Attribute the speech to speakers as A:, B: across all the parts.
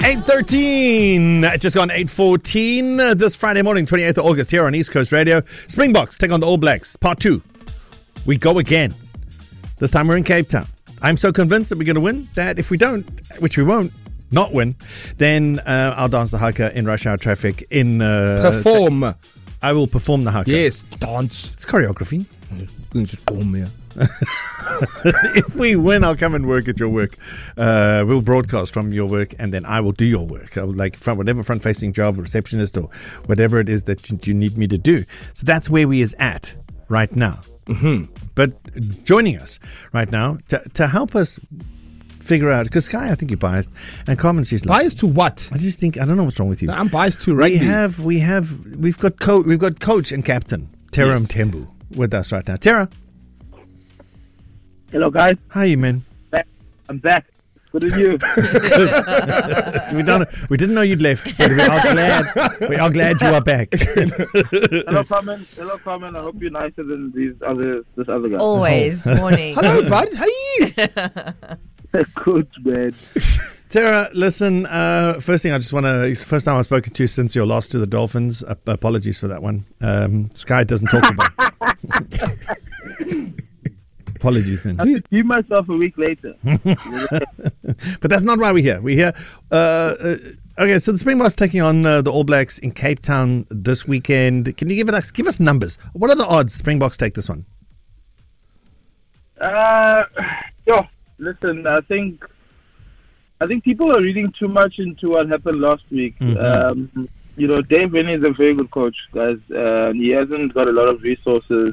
A: 8:13, just gone 8:14 this Friday morning, 28th of August, here on East Coast Radio. Springboks take on the All Blacks, part 2. We go again. This time we're in Cape Town. I'm so convinced that we're going to win that if we don't, which we won't, not win, then I'll dance the haka in rush hour traffic in...
B: Perform.
A: I will perform the haka.
B: Yes, dance.
A: It's choreography. If we win, I'll come and work at your work. We'll broadcast from your work, and then I will do your work. I will whatever front-facing job, receptionist, or whatever it is that you need me to do. So that's where we is at right now. Mm-hmm. But joining us right now to help us figure out, because Sky, I think you're biased, and Carmen, she's like,
B: biased to what?
A: I just think I don't know what's wrong with you.
B: No, I'm biased to rugby.
A: We've got coach and captain Tera Mthembu with us right now. Tera.
C: Hello, guys.
A: How are you, man?
C: I'm back. Good on you.
A: We didn't know you'd left, but we are glad you are back.
C: Hello, Carmen. I hope you're nicer than this other guy.
D: Always. Morning.
B: Hello, bud. How are you?
C: Good, man.
A: Tera, listen, first thing I just want to... It's the first time I've spoken to you since your loss to the Dolphins. Apologies for that one. Sky doesn't talk about Apologies, man.
C: I have to give myself a week later.
A: But that's not why we're here. We're here... okay, so the Springboks taking on the All Blacks in Cape Town this weekend. Can you give us numbers? What are the odds Springboks take this one?
C: Listen, I think people are reading too much into what happened last week. Mm-hmm. Dave Rennie is a very good coach, guys. He hasn't got a lot of resources.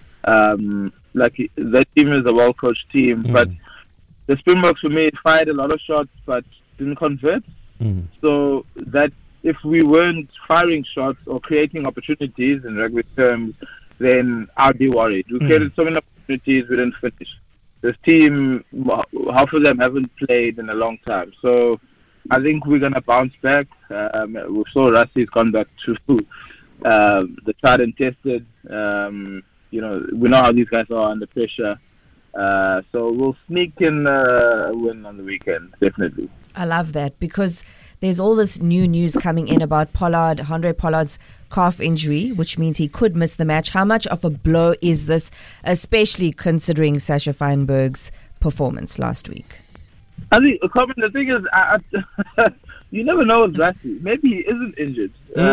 C: That team is a well-coached team, but the Springboks for me fired a lot of shots but didn't convert. So that if we weren't firing shots or creating opportunities in rugby terms, then I'd be worried. We created so many opportunities, we didn't finish. This team, half of them haven't played in a long time. So I think we're going to bounce back. We saw Rassi's gone back to the tried and tested. We know how these guys are under pressure. So we'll sneak in a win on the weekend, definitely.
D: I love that because there's all this new news coming in about Handré Pollard's calf injury, which means he could miss the match. How much of a blow is this, especially considering Sasha Feinberg's performance last week?
C: I think, the thing is, you never know with Rassi. Maybe he isn't injured.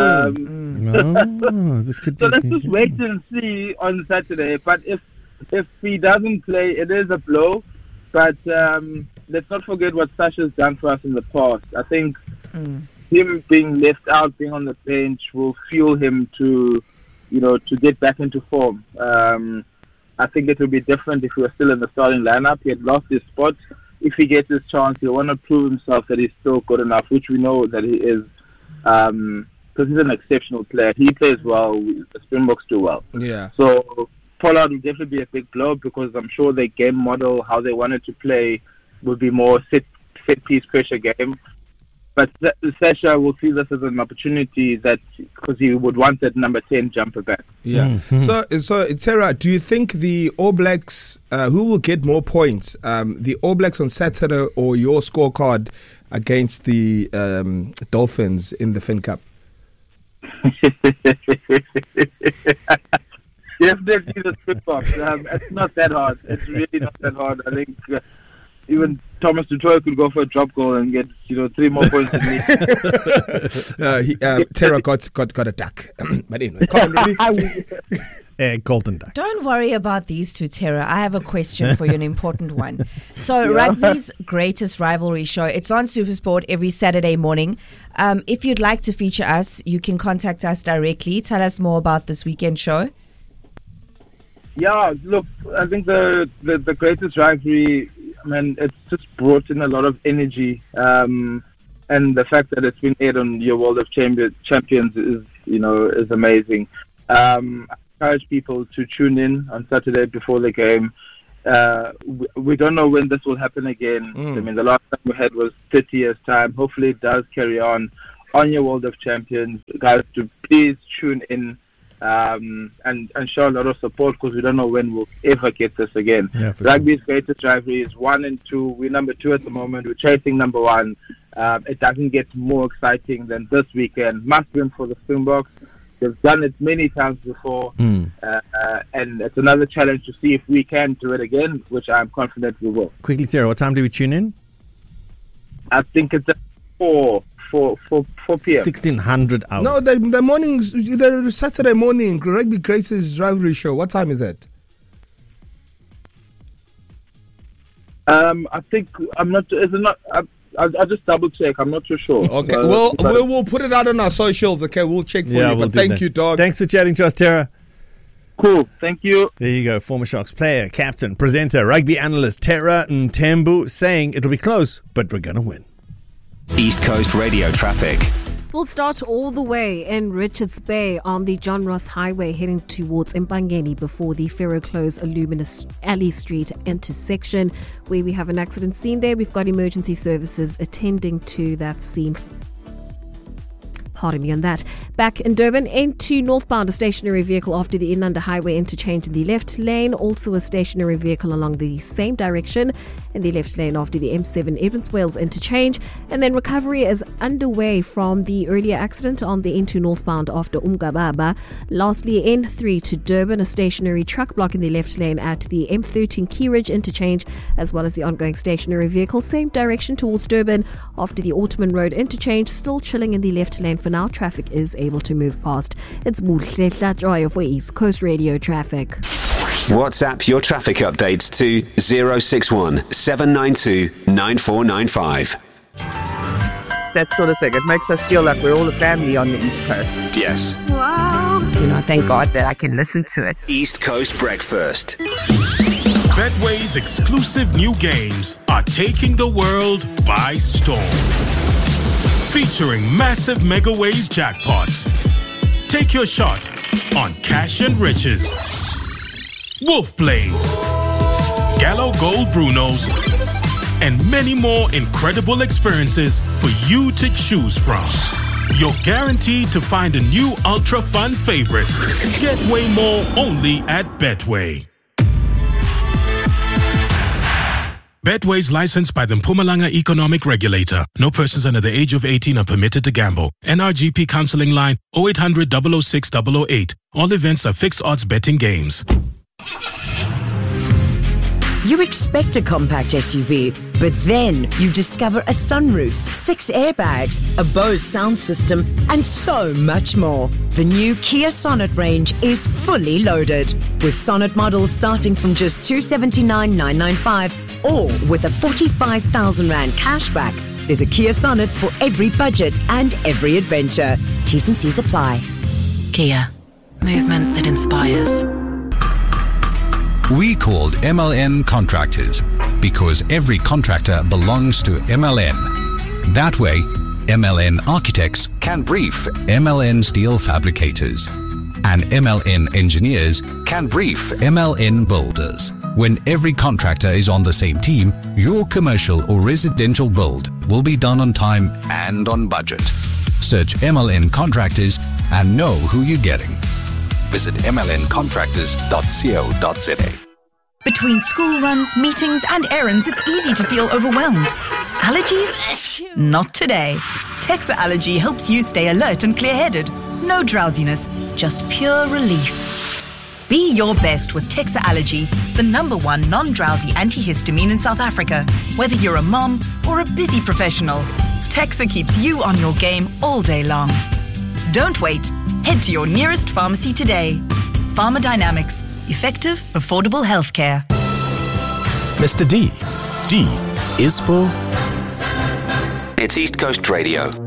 A: This could
C: so let's just wait and see on Saturday. But if he doesn't play, it is a blow. But let's not forget what Sasha's done for us in the past. I think him being left out, being on the bench, will fuel him to get back into form. I think it would be different if he was still in the starting lineup. He had lost his spot. If he gets his chance, he'll want to prove himself that he's still good enough, which we know that he is, because he's an exceptional player. He plays well. The Springboks do well.
B: Yeah.
C: So Pollard will definitely be a big blow because I'm sure their game model, how they wanted to play, would be more set-piece pressure game. But Sasha will see this as an opportunity because he would want that number 10 jumper back.
B: Yeah. Mm-hmm. So Tera, do you think the All Blacks, who will get more points, the All Blacks on Saturday or your scorecard against the Dolphins in the Fin Cup?
C: Definitely the Springboks. It's not that hard. It's really not that hard. I think even Thomas Dutoy could go for a drop goal and get 3 more points than me.
B: Tera got a duck. But anyway,
A: golden duck.
D: Don't worry about these two, Tera. I have a question for you, an important one. So rugby's greatest rivalry show, it's on SuperSport every Saturday morning. If you'd like to feature us, you can contact us directly. Tell us more about this weekend show.
C: Yeah, look, I think the greatest rivalry, it's just brought in a lot of energy, and the fact that it's been aired on your World of Champions is amazing. I encourage people to tune in on Saturday before the game. We don't know when this will happen again. The last time we had was 30 years' time. Hopefully it does carry on your World of Champions. Guys, to please tune in. and show a lot of support, because we don't know when we'll ever get this again.
A: Yeah,
C: Rugby's greatest rivalry is 1 and 2. We're number 2 at the moment. We're chasing number 1. It doesn't get more exciting than this weekend. Must win for the Springboks. They've done it many times before, and it's another challenge to see if we can do it again, which I'm confident we will.
A: Quickly, Sarah, what time do we tune in?
C: I think it's at 4 p.m.
A: 1600 hours.
B: No, the mornings, the Saturday morning Rugby Greatest Rivalry show. What time is that?
C: I think I'm not. Is it not? I'll just double check. I'm not too sure.
B: Okay, we'll put it out on our socials. Okay, we'll check for you.
A: We'll
B: But thank
A: that.
B: you, dog.
A: Thanks for chatting to us, Tara.
C: Cool. Thank you.
A: There you go. Former Sharks player, captain, presenter, rugby analyst Tara Ntembu saying it'll be close, but we're going to win.
E: East Coast Radio traffic.
F: We'll start all the way in Richards Bay on the John Ross Highway heading towards Mpangeni before the Ferro Close Illuminous Alley Street intersection, where we have an accident scene there. We've got emergency services attending to that scene. Pardon me on that. Back in Durban, into northbound, a stationary vehicle after the Inanda Highway interchange in the left lane. Also a stationary vehicle along the same direction in the left lane after the M7 Edmonds Wales interchange. And then recovery is underway from the earlier accident on the N2 northbound after Umgababa. Lastly, N3 to Durban, a stationary truck block in the left lane at the M13 Key Ridge interchange, as well as the ongoing stationary vehicle same direction towards Durban after the Ottoman Road interchange, still chilling in the left lane for now. Traffic is able to move past. It's Muhle Hlatjoy for East Coast Radio traffic.
E: WhatsApp your traffic updates to 061 792 9495.
G: That sort of thing. It makes us feel like we're all a family on the East Coast.
E: Yes.
G: Wow. You know, thank God that I can listen to it.
E: East Coast Breakfast.
H: Betway's exclusive new games are taking the world by storm. Featuring massive Megaways jackpots. Take your shot on Cash and Riches, Wolf Blaze, Gallo Gold Brunos, and many more incredible experiences for you to choose from. You're guaranteed to find a new ultra fun favorite. Get way more only at Betway. Betway is licensed by the Mpumalanga Economic Regulator. No persons under the age of 18 are permitted to gamble. NRGP counseling line 0800 006 008. All events are fixed odds betting games.
I: You expect a compact SUV, but then you discover a sunroof, 6 airbags, a Bose sound system, and so much more. The new Kia Sonet range is fully loaded, with Sonet models starting from just $279,995 or with a 45,000 Rand cashback. There's a Kia Sonet for every budget and every adventure. T's and C's apply.
J: Kia, movement that inspires.
K: We called MLN Contractors because every contractor belongs to MLN. That way, MLN Architects can brief MLN Steel Fabricators, and MLN Engineers can brief MLN Builders. When every contractor is on the same team, your commercial or residential build will be done on time and on budget. Search MLN Contractors and know who you're getting. Visit mlncontractors.co.za.
L: Between school runs, meetings, and errands, it's easy to feel overwhelmed. Allergies? Not today. Texa Allergy helps you stay alert and clear-headed. No drowsiness, just pure relief. Be your best with Texa Allergy, the #1 non-drowsy antihistamine in South Africa. Whether you're a mom or a busy professional, Texa keeps you on your game all day long. Don't wait. Head to your nearest pharmacy today. Pharmadynamics. Effective, affordable healthcare.
H: Mr. D. D is for...
E: It's East Coast Radio.